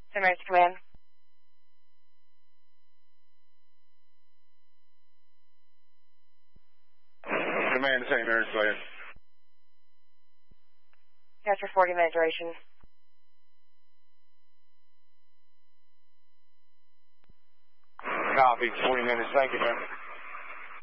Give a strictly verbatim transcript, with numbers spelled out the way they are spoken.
Saint Mary's Command. Command Saint Mary's, go ahead. Yes, for forty minute duration. Copy, forty minutes. Thank you, man.